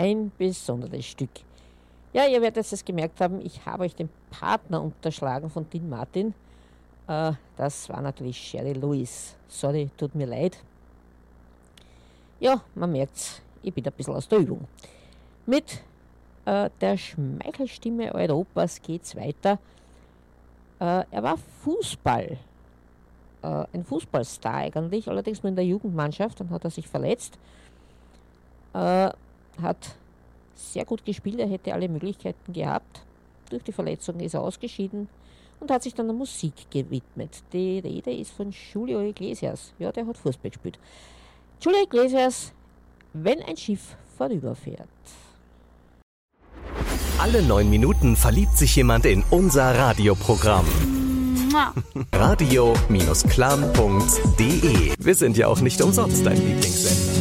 ein besonderes Stück. Ja, ihr werdet es gemerkt haben, ich habe euch den Partner unterschlagen von Dean Martin. Das war natürlich Jerry Lewis. Sorry, tut mir leid. Ja, man merkt's, ich bin ein bisschen aus der Übung. Mit der Schmeichelstimme Europas geht's weiter. Er war ein Fußballstar eigentlich, allerdings nur in der Jugendmannschaft, dann hat er sich verletzt. Hat sehr gut gespielt, er hätte alle Möglichkeiten gehabt. Durch die Verletzung ist er ausgeschieden und hat sich dann der Musik gewidmet. Die Rede ist von Julio Iglesias. Ja, der hat Fußball gespielt. Julio Iglesias, wenn ein Schiff vorüberfährt. Alle 9 Minuten verliebt sich jemand in unser Radioprogramm. Radio-clan.de. Wir sind ja auch nicht umsonst dein Lieblingssender.